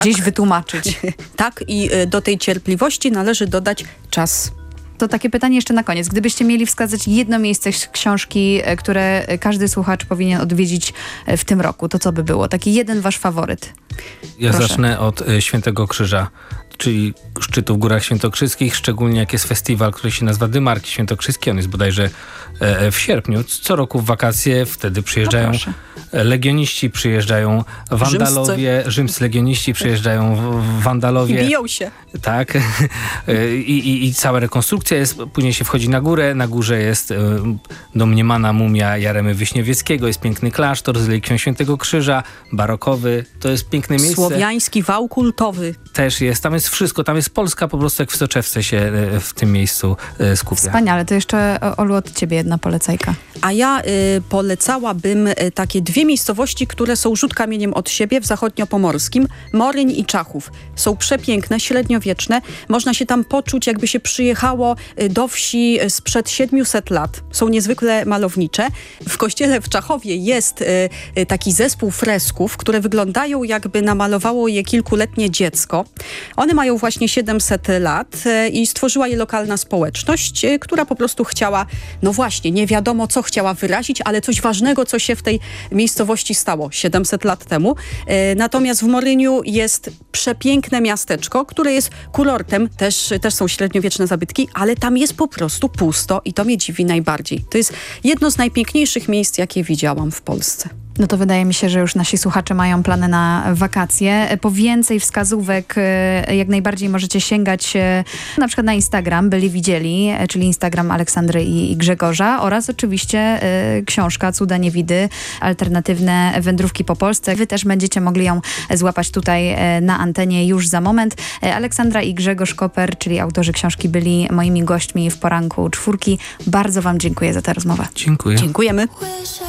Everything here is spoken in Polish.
gdzieś wytłumaczyć. Tak, i do tej cierpliwości należy dodać czas. To takie pytanie jeszcze na koniec. Gdybyście mieli wskazać jedno miejsce z książki, które każdy słuchacz powinien odwiedzić w tym roku, to co by było? Taki jeden wasz faworyt. Ja Proszę. zacznę od Świętego Krzyża, czyli szczytu w Górach Świętokrzyskich, szczególnie jak jest festiwal, który się nazywa Dymarki Świętokrzyskie. On jest bodajże w sierpniu. Co roku w wakacje, wtedy przyjeżdżają proszę. legioniści, przyjeżdżają wandalowie, rzymscy legioniści, przyjeżdżają wandalowie. Biją się. Tak. I cała rekonstrukcja jest, później się wchodzi na górę. Na górze jest domniemana mumia Jaremy Wiśniewieckiego, jest piękny klasztor z relikwią Świętego Krzyża, barokowy. To jest piękne miejsce. Słowiański wał kultowy. Też jest. Tam jest wszystko. Tam jest Polska po prostu jak w soczewce się w tym miejscu skupia. Wspaniale. To jeszcze, Olu, od ciebie jedna polecajka. A ja polecałabym takie dwie miejscowości, które są rzut kamieniem od siebie w zachodniopomorskim. Moryń i Czachów. Są przepiękne, średniowieczne. Można się tam poczuć, jakby się przyjechało do wsi sprzed 700 lat. Są niezwykle malownicze. W kościele w Czachowie jest taki zespół fresków, które wyglądają, jakby namalowało je kilkuletnie dziecko. One mają właśnie 700 lat i stworzyła je lokalna społeczność, która po prostu chciała, no właśnie, nie wiadomo co chciała wyrazić, ale coś ważnego, co się w tej miejscowości stało 700 lat temu. Natomiast w Moryniu jest przepiękne miasteczko, które jest kurortem, też są średniowieczne zabytki, ale tam jest po prostu pusto i to mnie dziwi najbardziej. To jest jedno z najpiękniejszych miejsc, jakie widziałam w Polsce. No to wydaje mi się, że już nasi słuchacze mają plany na wakacje. Po więcej wskazówek jak najbardziej możecie sięgać na przykład na Instagram, byli widzieli, czyli Instagram Aleksandry i Grzegorza oraz oczywiście książka Cuda Niewidy, alternatywne wędrówki po Polsce. Wy też będziecie mogli ją złapać tutaj na antenie już za moment. Aleksandra i Grzegorz Koper, czyli autorzy książki, byli moimi gośćmi w poranku czwórki. Bardzo wam dziękuję za tę rozmowę. Dziękuję. Dziękujemy.